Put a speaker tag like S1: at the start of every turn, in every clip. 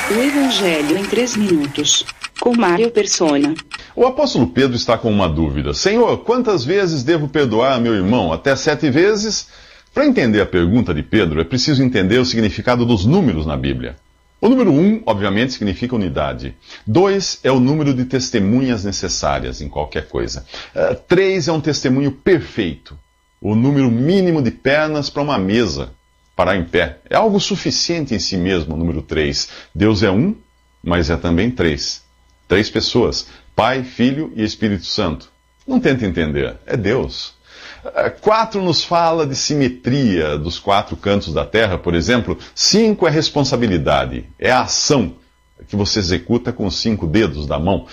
S1: O Evangelho em 3 minutos, com Mário Persona.
S2: O apóstolo Pedro está com uma dúvida. Senhor, quantas vezes devo perdoar meu irmão? Até 7 vezes? Para entender a pergunta de Pedro, é preciso entender o significado dos números na Bíblia. O número 1, obviamente, significa unidade. 2 é o número de testemunhas necessárias em qualquer coisa. 3 é um testemunho perfeito. O número mínimo de pernas para uma mesa. Parar em pé. É algo suficiente em si mesmo, o número 3. Deus é um, mas é também 3. 3 pessoas. Pai, Filho e Espírito Santo. Não tenta entender. É Deus. 4 nos fala de simetria dos 4 cantos da terra, por exemplo. 5 é responsabilidade. É a ação que você executa com os 5 dedos da mão.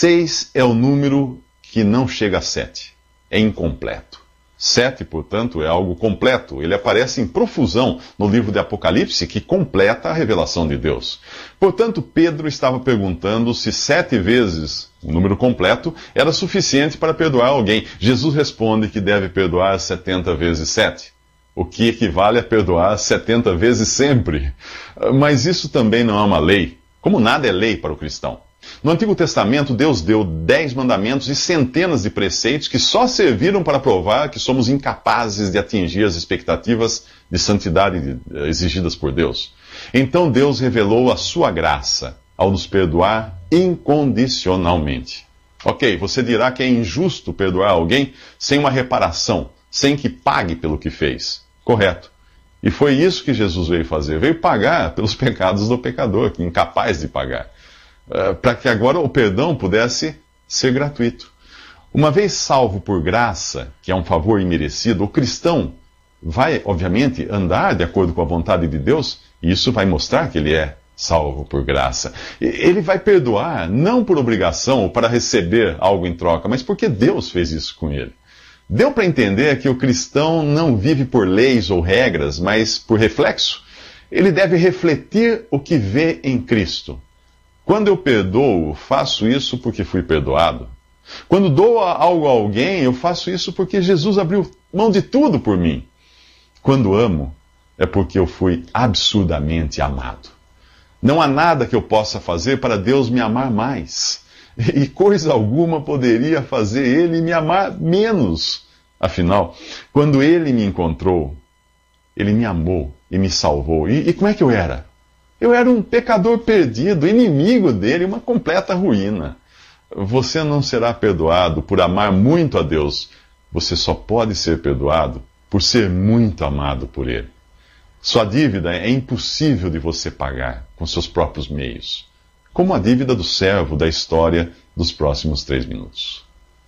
S2: 6 é o número que não chega a 7. É incompleto. 7, portanto, é algo completo. Ele aparece em profusão no livro de Apocalipse, que completa a revelação de Deus. Portanto, Pedro estava perguntando se 7 vezes, o número completo, era suficiente para perdoar alguém. Jesus responde que deve perdoar 70 vezes 7, o que equivale a perdoar 70 vezes sempre. Mas isso também não é uma lei, como nada é lei para o cristão. No Antigo Testamento, Deus deu 10 mandamentos e centenas de preceitos que só serviram para provar que somos incapazes de atingir as expectativas de santidade exigidas por Deus. Então Deus revelou a sua graça ao nos perdoar incondicionalmente. Ok, você dirá que é injusto perdoar alguém sem uma reparação, sem que pague pelo que fez. Correto. E foi isso que Jesus veio fazer. Veio pagar pelos pecados do pecador, que é incapaz de pagar. Para que agora o perdão pudesse ser gratuito. Uma vez salvo por graça, que é um favor imerecido, o cristão vai, obviamente, andar de acordo com a vontade de Deus, e isso vai mostrar que ele é salvo por graça. Ele vai perdoar, não por obrigação ou para receber algo em troca, mas porque Deus fez isso com ele. Deu para entender que o cristão não vive por leis ou regras, mas por reflexo. Ele deve refletir o que vê em Cristo. Quando eu perdoo, faço isso porque fui perdoado. Quando dou algo a alguém, eu faço isso porque Jesus abriu mão de tudo por mim. Quando amo, é porque eu fui absurdamente amado. Não há nada que eu possa fazer para Deus me amar mais. E coisa alguma poderia fazer Ele me amar menos. Afinal, quando Ele me encontrou, Ele me amou e me salvou. E como é que eu era? Eu era um pecador perdido, inimigo dele, uma completa ruína. Você não será perdoado por amar muito a Deus. Você só pode ser perdoado por ser muito amado por Ele. Sua dívida é impossível de você pagar com seus próprios meios, como a dívida do servo da história dos próximos 3 minutos.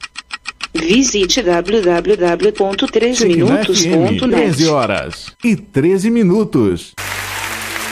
S1: Visite www.3minutos.net.
S3: 13 horas e 13 minutos.